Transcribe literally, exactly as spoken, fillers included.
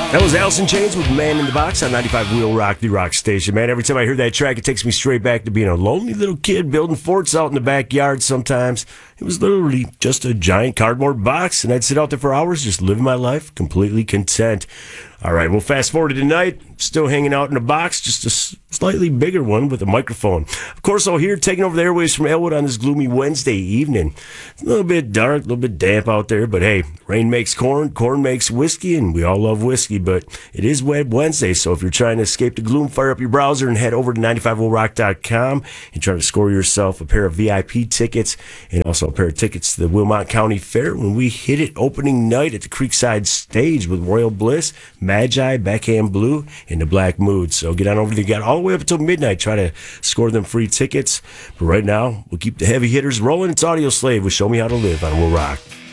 That was Alice in Chains with Man in the Box on ninety-five Wheel Rock, the rock station. Man, every time I hear that track, it takes me straight back to being a lonely little kid building forts out in the backyard sometimes. It was literally just a giant cardboard box, and I'd sit out there for hours just living my life completely content. All right, we'll fast forward to tonight. Still hanging out in a box, just a slightly bigger one with a microphone. Of course, I'll hear taking over the airwaves from Elwood on this gloomy Wednesday evening. It's a little bit dark, a little bit damp out there, but hey, rain makes corn, corn makes whiskey, and we all love whiskey, but it is Wet Wednesday, so if you're trying to escape the gloom, fire up your browser and head over to ninety-five will rock dot com and try to score yourself a pair of V I P tickets and also a pair of tickets to the Wilmot County Fair when we hit it opening night at the Creekside Stage with Royal Bliss, Magi, Backhand Blue, and the Black Mood. So get on over to get all the way up until midnight. Try to score them free tickets. But right now, we'll keep the heavy hitters rolling. It's Audio Slave with Show Me How to Live on Will Rock.